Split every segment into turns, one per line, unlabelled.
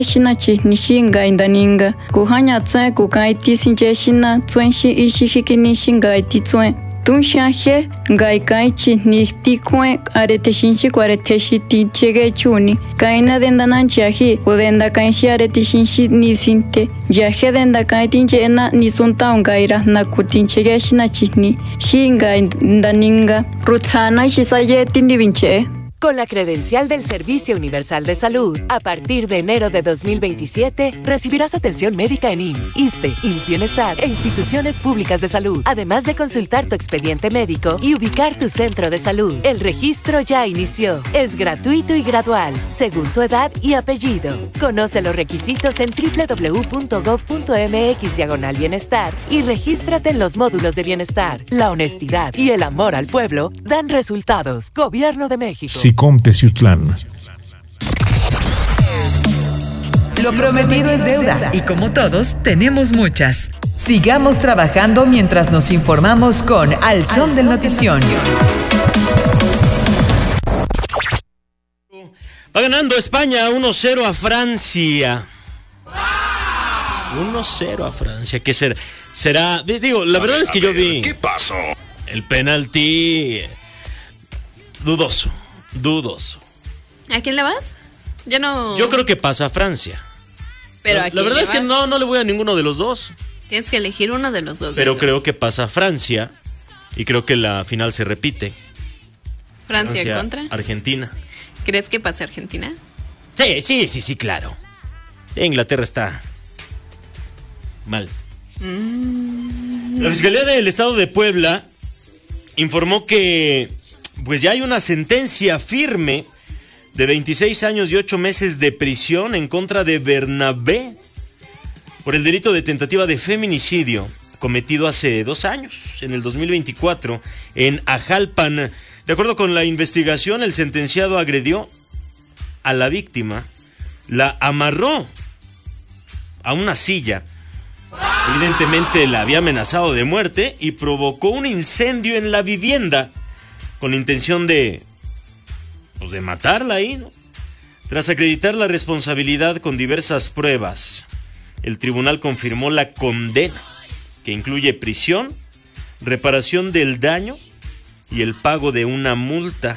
Shinachi Nihinga Indaninga, Kuhanya Tsuen Kukaiti Sinjeshina, Tsuenshi Ishihikini Shingaiti Tsuen. Tunshahe, Gaikaichi, Nihtikwe, Areteshinchi, Quareteshiti, Chege Chuni, Kaina Dendananchahi, Udenda Kainshi Areteshinchi Nisinte, Yahe Dendakaitinjena, Nisunta Gaira, Nakutin Chegeshinachi, Hinga Indaninga, Rutsana Shisayeti Divinche.
Con la credencial del Servicio Universal de Salud, a partir de enero de 2027, recibirás atención médica en IMSS, ISSSTE, IMSS Bienestar e instituciones públicas de salud, además de consultar tu expediente médico y ubicar tu centro de salud. El registro ya inició. Es gratuito y gradual, según tu edad y apellido. Conoce los requisitos en www.gov.mx/bienestar y regístrate en los módulos de bienestar. La honestidad y el amor al pueblo dan resultados. Gobierno de México.
SICOM Teciutlán.
Lo prometido es deuda y como todos, tenemos muchas. Sigamos trabajando mientras nos informamos con Al Son del Notición.
Va ganando España 1-0 a Francia. 1-0 a Francia. ¿Qué será? Digo, la verdad es que yo vi...
¿Qué pasó?
El penalti dudoso.
¿A quién le vas?
Yo creo que pasa a Francia.
Pero
la verdad es que no le voy a ninguno de los dos.
Tienes que elegir uno de los dos.
Pero creo que pasa a Francia y creo que la final se repite.
Francia contra
Argentina.
¿Crees que pase Argentina?
Sí, claro. Inglaterra está mal. La Fiscalía del Estado de Puebla informó que pues ya hay una sentencia firme de 26 años y 8 meses de prisión en contra de Bernabé por el delito de tentativa de feminicidio cometido hace 2 años, en el 2024, en Ajalpan. De acuerdo con la investigación, el sentenciado agredió a la víctima, la amarró a una silla, evidentemente la había amenazado de muerte y provocó un incendio en la vivienda con la intención de matarla ahí, ¿no? Tras acreditar la responsabilidad con diversas pruebas, el tribunal confirmó la condena, que incluye prisión, reparación del daño y el pago de una multa.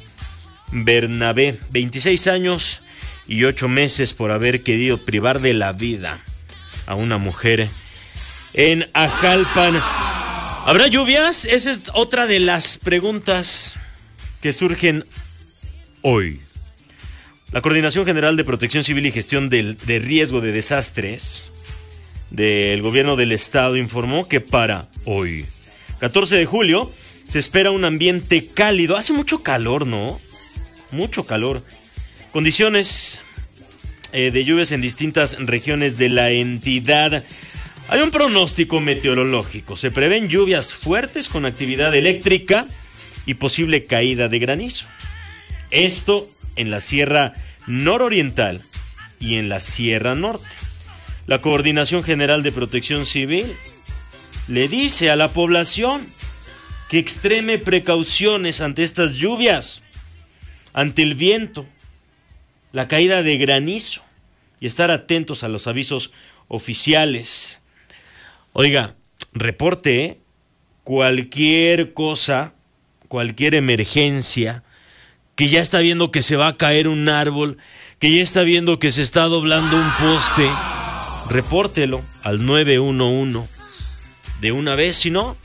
Bernabé, 26 años y 8 meses por haber querido privar de la vida a una mujer en Ajalpan. ¿Habrá lluvias? Esa es otra de las preguntas que surgen hoy. La Coordinación General de Protección Civil y Gestión de Riesgo de Desastres del Gobierno del Estado informó que para hoy, 14 de julio, se espera un ambiente cálido. Hace mucho calor, ¿no? Mucho calor. Condiciones de lluvias en distintas regiones de la entidad. Hay un pronóstico meteorológico. Se prevén lluvias fuertes con actividad eléctrica y posible caída de granizo. Esto en la Sierra Nororiental y en la Sierra Norte. La Coordinación General de Protección Civil le dice a la población que extreme precauciones ante estas lluvias, ante el viento, la caída de granizo y estar atentos a los avisos oficiales. Oiga, reporte, cualquier cosa, cualquier emergencia, que ya está viendo que se va a caer un árbol, que ya está viendo que se está doblando un poste, repórtelo al 911 de una vez, si no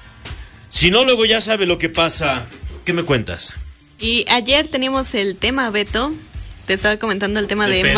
luego ya sabe lo que pasa. ¿Qué me cuentas?
Y ayer teníamos el tema, Beto, te estaba comentando el tema de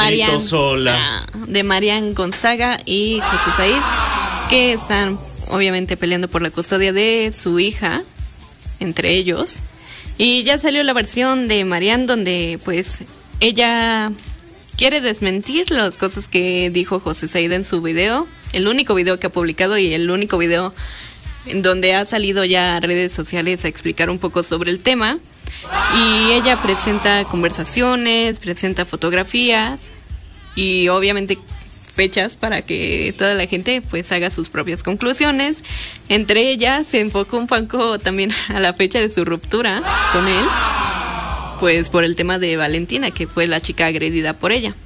Marian Gonzaga y José Said, que están obviamente peleando por la custodia de su hija, entre ellos. Y ya salió la versión de Marian donde pues ella quiere desmentir las cosas que dijo José Said en su video, el único video que ha publicado y el único video en donde ha salido ya a redes sociales a explicar un poco sobre el tema. Y ella presenta conversaciones, presenta fotografías y obviamente fechas para que toda la gente pues haga sus propias conclusiones. Entre ellas se enfocó un poco también a la fecha de su ruptura con él, pues por el tema de Valentina, que fue la chica agredida por ella.